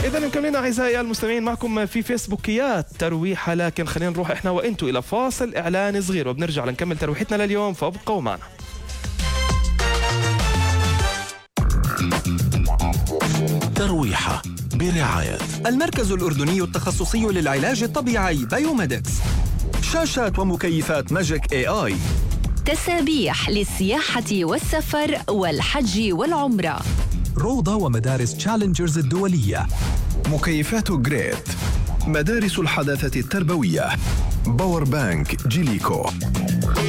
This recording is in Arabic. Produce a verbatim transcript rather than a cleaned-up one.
إذا مكملين أعزائي المستمعين معكم في فيسبوكيات ترويحة، لكن خلينا نروح إحنا وإنتوا إلى فاصل إعلاني صغير وبنرجع لنكمل ترويحتنا لليوم، فابقوا معنا. ترويحة برعاية المركز الأردني التخصصي للعلاج الطبيعي بايوميدكس. شاشات ومكيفات ماجيك اي اي. تسابيح للسياحة والسفر والحج والعمرة. روضة ومدارس تشالنجرز الدولية. مكيفات جريت. مدارس الحداثة التربوية. باور بانك جيليكو.